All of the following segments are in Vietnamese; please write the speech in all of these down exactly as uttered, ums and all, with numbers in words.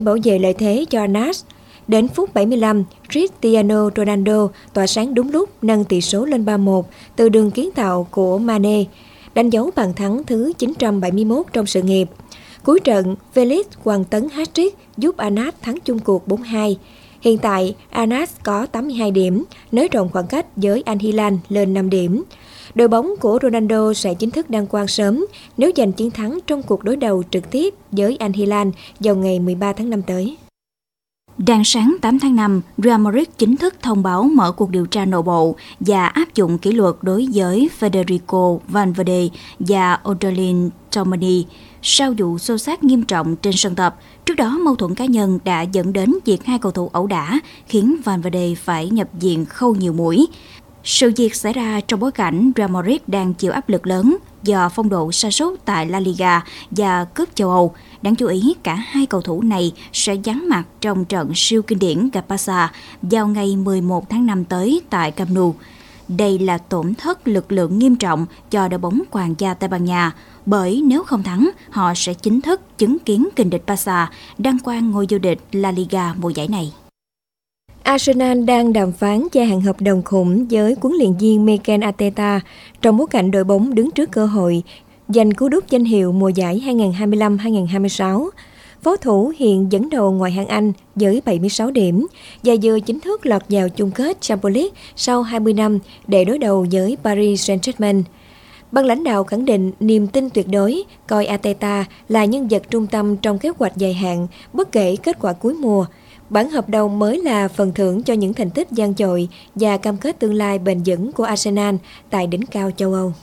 bảo vệ lợi thế cho Anas. Đến phút bảy mươi lăm, Cristiano Ronaldo tỏa sáng đúng lúc nâng tỷ số lên ba một từ đường kiến tạo của Mane, đánh dấu bàn thắng thứ chín trăm bảy mươi mốt trong sự nghiệp. Cuối trận, Felix hoàn tấn hat-trick giúp Anas thắng chung cuộc bốn hai. Hiện tại, Anas có tám mươi hai điểm, nới rộng khoảng cách với Al Hilal lên năm điểm. Đội bóng của Ronaldo sẽ chính thức đăng quang sớm nếu giành chiến thắng trong cuộc đối đầu trực tiếp với Al Hilal vào ngày mười ba tháng năm tới. Rạng sáng tám tháng năm, Real Madrid chính thức thông báo mở cuộc điều tra nội bộ và áp dụng kỷ luật đối với Federico Valverde và Aurelien Tchouameni sau vụ xô xát nghiêm trọng trên sân tập. Trước đó, mâu thuẫn cá nhân đã dẫn đến việc hai cầu thủ ẩu đả, khiến Valverde phải nhập viện khâu nhiều mũi. Sự việc xảy ra trong bối cảnh Real Madrid đang chịu áp lực lớn do phong độ sa sút tại La Liga và Cúp châu Âu. Đáng chú ý, cả hai cầu thủ này sẽ vắng mặt trong trận siêu kinh điển gặp Barca vào ngày mười một tháng năm tới tại Camp Nou. Đây là tổn thất lực lượng nghiêm trọng cho đội bóng hoàng gia Tây Ban Nha, bởi nếu không thắng, họ sẽ chính thức chứng kiến kình địch Barca đăng quang ngôi vô địch La Liga mùa giải này. Arsenal đang đàm phán gia hạn hợp đồng khủng với huấn luyện viên Mikel Arteta trong bối cảnh đội bóng đứng trước cơ hội giành cú đúp danh hiệu mùa giải hai nghìn không trăm hai mươi lăm hai nghìn không trăm hai mươi sáu. Pháo thủ hiện dẫn đầu ngoại hạng Anh với bảy mươi sáu điểm và vừa chính thức lọt vào chung kết Champions League sau hai mươi năm để đối đầu với Paris Saint-Germain. Ban lãnh đạo khẳng định niềm tin tuyệt đối, coi Arteta là nhân vật trung tâm trong kế hoạch dài hạn bất kể kết quả cuối mùa. Bản hợp đồng mới là phần thưởng cho những thành tích vang dội và cam kết tương lai bền vững của Arsenal tại đỉnh cao châu Âu.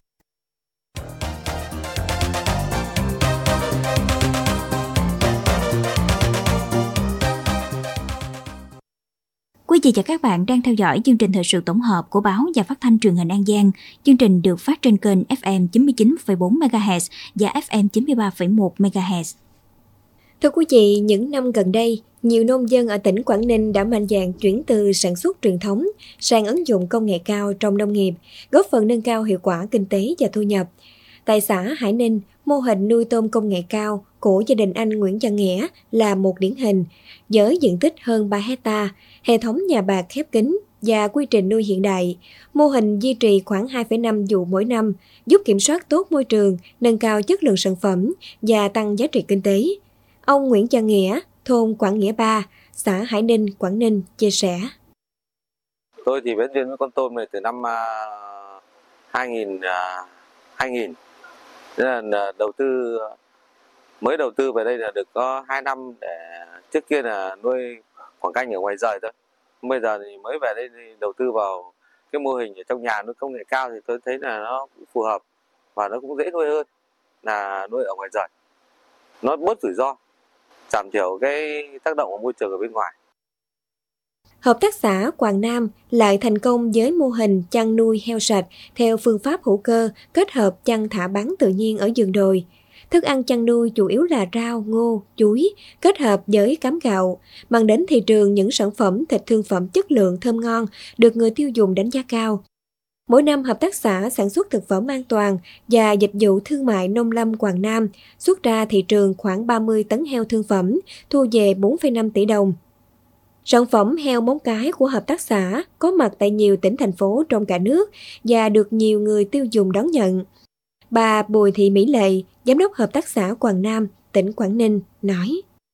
Quý vị và các bạn đang theo dõi chương trình thời sự tổng hợp của báo và phát thanh truyền hình An Giang. Chương trình được phát trên kênh ép em chín mươi chín phẩy bốn mê ga héc và ép em chín mươi ba phẩy một mê ga héc. Thưa quý vị, những năm gần đây, nhiều nông dân ở tỉnh Quảng Ninh đã mạnh dạn chuyển từ sản xuất truyền thống sang ứng dụng công nghệ cao trong nông nghiệp, góp phần nâng cao hiệu quả kinh tế và thu nhập. Tại xã Hải Ninh, mô hình nuôi tôm công nghệ cao của gia đình anh Nguyễn Văn Nghĩa là một điển hình. Với diện tích hơn ba hectare, hệ thống nhà bạc khép kín và quy trình nuôi hiện đại, mô hình duy trì khoảng hai phẩy năm vụ mỗi năm, giúp kiểm soát tốt môi trường, nâng cao chất lượng sản phẩm và tăng giá trị kinh tế. Ông Nguyễn Văn Nghĩa, thôn Quảng Nghĩa ba, xã Hải Ninh, Quảng Ninh chia sẻ. Tôi thì biết duyên với con tôm này từ năm hai nghìn, hai nghìn. Nên là đầu tư, mới đầu tư về đây là được có hai năm, để trước kia là nuôi quảng canh ở ngoài rời thôi. Bây giờ thì mới về đây thì đầu tư vào cái mô hình ở trong nhà nuôi công nghệ cao thì tôi thấy là nó cũng phù hợp và nó cũng dễ nuôi hơn là nuôi ở ngoài rời. Nó bớt rủi ro, giảm thiểu cái tác động của môi trường ở bên ngoài. Hợp tác xã Quảng Nam lại thành công với mô hình chăn nuôi heo sạch theo phương pháp hữu cơ kết hợp chăn thả bán tự nhiên ở vườn đồi. Thức ăn chăn nuôi chủ yếu là rau, ngô, chuối kết hợp với cám gạo, mang đến thị trường những sản phẩm thịt thương phẩm chất lượng thơm ngon được người tiêu dùng đánh giá cao. Mỗi năm, hợp tác xã sản xuất thực phẩm an toàn và dịch vụ thương mại nông lâm Quảng Nam xuất ra thị trường khoảng ba mươi tấn heo thương phẩm, thu về bốn phẩy năm tỷ đồng. Sản phẩm heo móng cái của hợp tác xã có mặt tại nhiều tỉnh thành phố trong cả nước và được nhiều người tiêu dùng đón nhận. Bà Bùi Thị Mỹ Lệ, Giám đốc Hợp tác xã Quảng Nam, tỉnh Quảng Ninh, nói.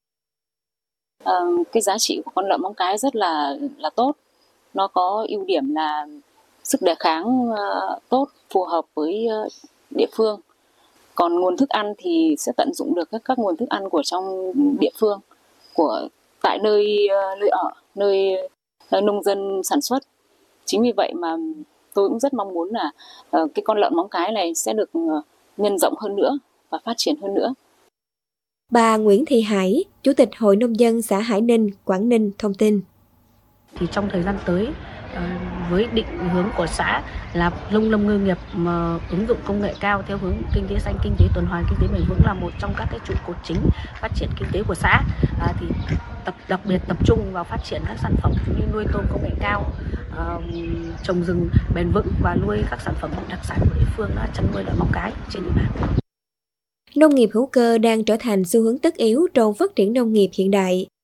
À, cái giá trị của con lợn móng cái rất là, là tốt. Nó có ưu điểm là sức đề kháng uh, tốt, phù hợp với uh, địa phương. Còn nguồn thức ăn thì sẽ tận dụng được các, các nguồn thức ăn của trong địa phương, của tại nơi uh, nơi ở, nơi uh, nông dân sản xuất. Chính vì vậy mà tôi cũng rất mong muốn là uh, cái con lợn móng cái này sẽ được uh, nhân rộng hơn nữa và phát triển hơn nữa. Bà Nguyễn Thị Hải, Chủ tịch Hội Nông dân xã Hải Ninh, Quảng Ninh thông tin. Thì trong thời gian tới, với định hướng của xã là nông lâm ngư nghiệp mà ứng dụng công nghệ cao theo hướng kinh tế xanh, kinh tế tuần hoàn, kinh tế bền vững là một trong các cái trụ cột chính phát triển kinh tế của xã. À, thì tập đặc biệt tập trung vào phát triển các sản phẩm như nuôi tôm công nghệ cao, uh, trồng rừng bền vững và nuôi các sản phẩm đặc sản của địa phương, là chăn nuôi lợn móng cái trên địa bàn. Nông nghiệp hữu cơ đang trở thành xu hướng tất yếu trong phát triển nông nghiệp hiện đại.